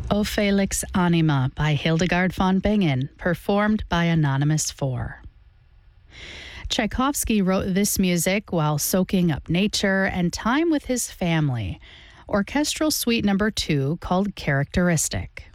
O Felix Anima by Hildegard von Bingen, performed by Anonymous 4. Tchaikovsky wrote this music while soaking up nature and time with his family. Orchestral Suite No. 2, called Characteristic.